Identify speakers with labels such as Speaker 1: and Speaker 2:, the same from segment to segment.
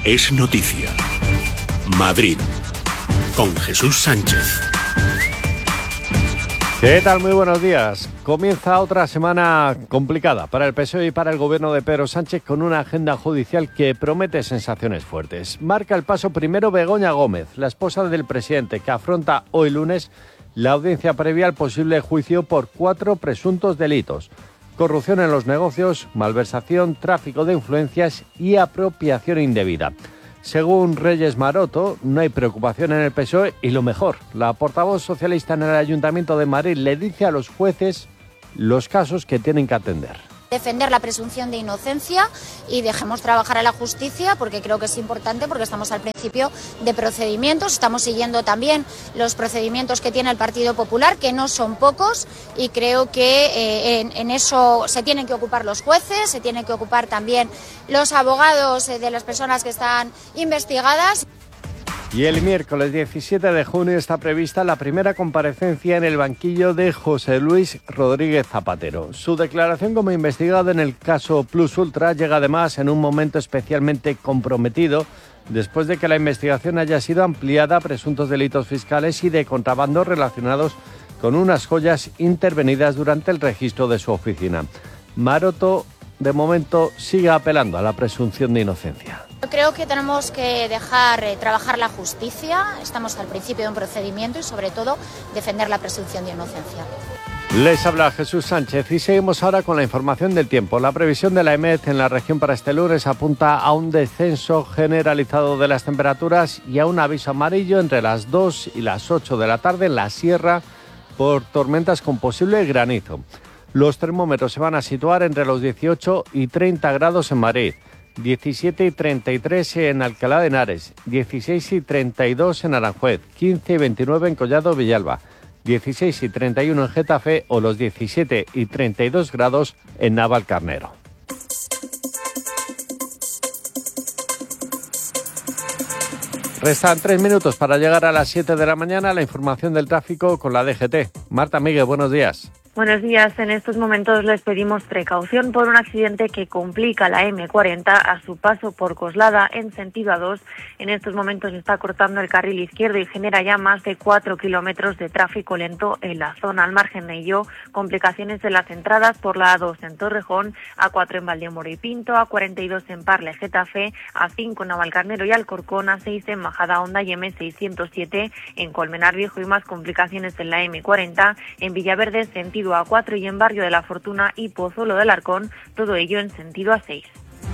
Speaker 1: es noticia. Madrid, con Jesús Sánchez.
Speaker 2: ¿Qué tal? Muy buenos días. Comienza otra semana complicada para el PSOE y para el gobierno de Pedro Sánchez, con una agenda judicial que promete sensaciones fuertes. Marca el paso primero Begoña Gómez, la esposa del presidente, que afronta hoy lunes la audiencia previa al posible juicio por 4 presuntos delitos: corrupción en los negocios, malversación, tráfico de influencias y apropiación indebida. Según Reyes Maroto, no hay preocupación en el PSOE y lo mejor, la portavoz socialista en el Ayuntamiento de Madrid le dice a los jueces los casos que tienen que atender.
Speaker 3: Defender la presunción de inocencia y dejemos trabajar a la justicia, porque creo que es importante, porque estamos al principio de procedimientos, estamos siguiendo también los procedimientos que tiene el Partido Popular, que no son pocos, y creo que en eso se tienen que ocupar los jueces, se tienen que ocupar también los abogados de las personas que están investigadas.
Speaker 2: Y el miércoles 17 de junio está prevista la primera comparecencia en el banquillo de José Luis Rodríguez Zapatero. Su declaración como investigado en el caso Plus Ultra llega además en un momento especialmente comprometido, después de que la investigación haya sido ampliada a presuntos delitos fiscales y de contrabando relacionados con unas joyas intervenidas durante el registro de su oficina. Maroto, de momento, sigue apelando a la presunción de inocencia.
Speaker 3: Yo creo que tenemos que dejar trabajar la justicia, estamos al principio de un procedimiento y sobre todo defender la presunción de inocencia.
Speaker 2: Les habla Jesús Sánchez y seguimos ahora con la información del tiempo. La previsión de la EMET en la región para este lunes apunta a un descenso generalizado de las temperaturas y a un aviso amarillo entre las 2 y las 8 de la tarde en la sierra por tormentas con posible granizo. Los termómetros se van a situar entre los 18 y 30 grados en Madrid, 17 y 33 en Alcalá de Henares, 16 y 32 en Aranjuez, 15 y 29 en Collado Villalba, 16 y 31 en Getafe o los 17 y 32 grados en Navalcarnero. Restan 3 minutos para llegar a las 7 de la mañana. La información del tráfico con la DGT. Marta Miguel, buenos días.
Speaker 4: Buenos días. En estos momentos les pedimos precaución por un accidente que complica la M40 a su paso por Coslada en sentido A2. En estos momentos está cortando el carril izquierdo y genera ya más de 4 kilómetros de tráfico lento en la zona. Al margen de ello, complicaciones en las entradas por la A2 en Torrejón, A4 en Valdemoro y Pinto, A42 en Parle, Getafe, A5 en Navalcarnero y Alcorcón, A6 en Majadahonda y M607 en Colmenar Viejo y más complicaciones en la M40 en Villaverde sentido A4 y en Barrio de la Fortuna y Pozuelo del Arcón, todo ello en sentido A6.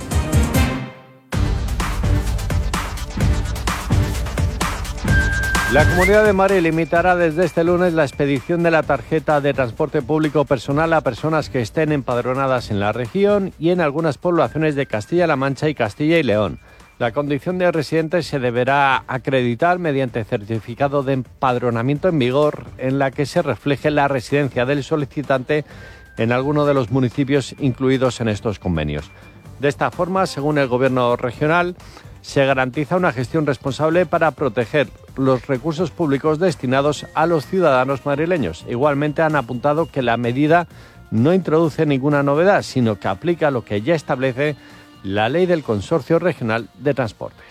Speaker 2: La Comunidad de Madrid limitará desde este lunes la expedición de la tarjeta de transporte público personal a personas que estén empadronadas en la región y en algunas poblaciones de Castilla-La Mancha y Castilla y León. La condición de residente se deberá acreditar mediante certificado de empadronamiento en vigor en la que se refleje la residencia del solicitante en alguno de los municipios incluidos en estos convenios. De esta forma, según el Gobierno regional, se garantiza una gestión responsable para proteger los recursos públicos destinados a los ciudadanos madrileños. Igualmente han apuntado que la medida no introduce ninguna novedad, sino que aplica lo que ya establece la ley del Consorcio Regional de Transportes.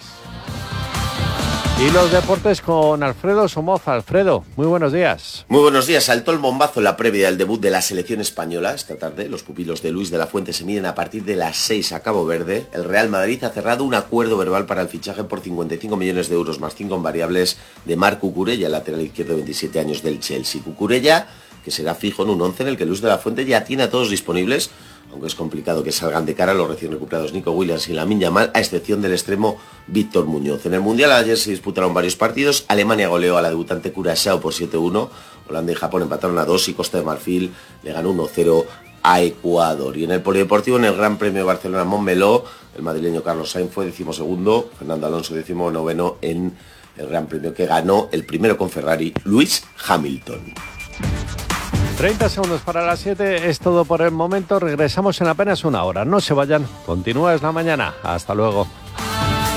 Speaker 2: Y los deportes con Alfredo Somoza. Alfredo, muy buenos días.
Speaker 5: Muy buenos días. Saltó el bombazo en la previa del debut de la selección española esta tarde. Los pupilos de Luis de la Fuente se miden a partir de las 6 a Cabo Verde. El Real Madrid ha cerrado un acuerdo verbal para el fichaje por 55 millones de euros más 5 en variables de Marc Cucurella, lateral izquierdo de 27 años del Chelsea. Cucurella, que será fijo en un 11 en el que Luis de la Fuente ya tiene a todos disponibles, aunque es complicado que salgan de cara los recién recuperados Nico Williams y Lamine Yamal, a excepción del extremo Víctor Muñoz. En el Mundial ayer se disputaron varios partidos. Alemania goleó a la debutante Curazao por 7-1, Holanda y Japón empataron a 2 y Costa de Marfil le ganó 1-0 a Ecuador. Y en el polideportivo, en el Gran Premio de Barcelona Montmeló, el madrileño Carlos Sainz fue 12º, Fernando Alonso 19º en el Gran Premio que ganó el primero con Ferrari, Lewis Hamilton.
Speaker 2: 30 segundos para las 7, es todo por el momento. Regresamos en apenas una hora. No se vayan, continúa Es la Mañana. Hasta luego.